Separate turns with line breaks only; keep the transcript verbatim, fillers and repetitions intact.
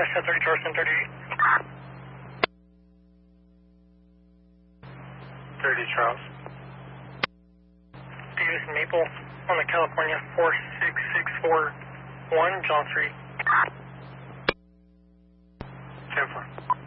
Session thirty Charleston thirty-eight.
thirty Charles.
Davis Maple on the California four six six four one, John Street.
ten four.